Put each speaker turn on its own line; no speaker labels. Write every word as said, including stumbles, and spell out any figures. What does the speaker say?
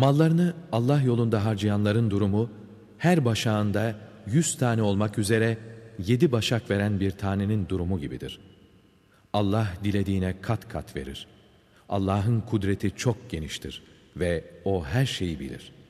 Mallarını Allah yolunda harcayanların durumu, her başağında yüz tane olmak üzere yedi başak veren bir tanenin durumu gibidir. Allah dilediğine kat kat verir. Allah'ın kudreti çok geniştir ve O her şeyi bilir.